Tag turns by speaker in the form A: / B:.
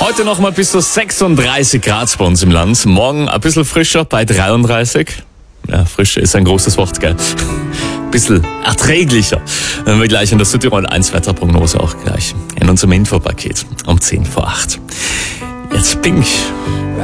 A: Heute noch mal bis zu 36 Grad bei uns im Land. Morgen ein bisschen frischer bei 33. Ja, frischer ist ein großes Wort, gell? Bisschen erträglicher. Wenn wir gleich in der Südtirol 1 Wetterprognose auch gleich in unserem Infopaket um 7:50. Jetzt Pink